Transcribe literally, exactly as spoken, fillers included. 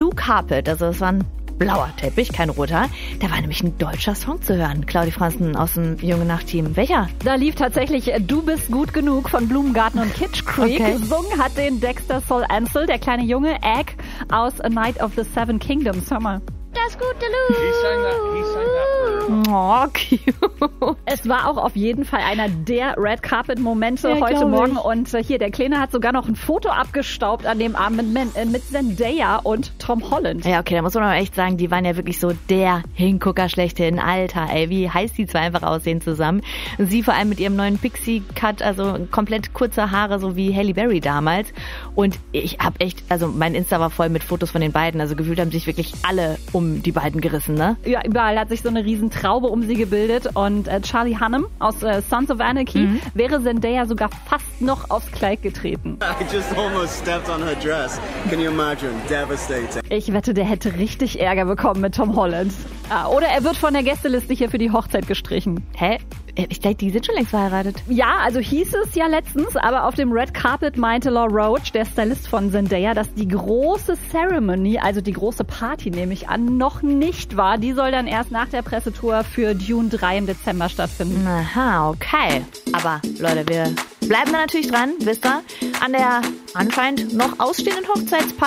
Blue Carpet, also es war ein blauer Teppich, kein roter. Da war nämlich ein deutscher Song zu hören. Claudia Franzen aus dem Junge Nacht-Team. Welcher? Da lief tatsächlich Du bist gut genug von Blumengarten und Kitsch Creek. Okay. Gesungen hat den Dexter Sol Ansel, der kleine Junge Egg aus A Night of the Seven Kingdoms. Hör mal. Das gute Loot. He sang that, he sang that for Oh, cute. Es war auch auf jeden Fall einer der Red Carpet-Momente Ja, heute glaub Morgen. ich. Und äh, hier, der Kleine hat sogar noch ein Foto abgestaubt an dem Abend mit, äh, mit Zendaya und Tom Holland. Ja, okay, da muss man aber echt sagen, die waren ja wirklich so der Hingucker schlechthin. Alter, ey, wie heiß die zwei einfach aussehen zusammen. Sie vor allem mit ihrem neuen Pixie-Cut, also komplett kurze Haare, so wie Halle Berry damals. Und ich hab echt, also mein Insta war voll mit Fotos von den beiden. Also gefühlt haben sich wirklich alle um die beiden gerissen, ne? Ja, überall hat sich so eine riesen Traube um sie gebildet. Und äh, Charlie Hunnam aus äh, Sons of Anarchy Mhm. wäre Zendaya sogar fast noch aufs Kleid getreten. I just almost stepped on her dress. Can you imagine? Devastating. Ich wette, der hätte richtig Ärger bekommen mit Tom Holland. Ah, oder er wird von der Gästeliste hier für die Hochzeit gestrichen. Hä? Ich dachte, die sind schon längst verheiratet. Ja, also hieß es ja letztens, aber auf dem Red Carpet meinte Law Roach, der Stylist von Zendaya, dass die große Ceremony, also die große Party nehme ich an, noch nicht war. Die soll dann erst nach der Pressetour für Dune drei im Dezember stattfinden. Aha, okay. Aber Leute, wir bleiben da natürlich dran, wisst ihr, an der anscheinend noch ausstehenden Hochzeitsparty.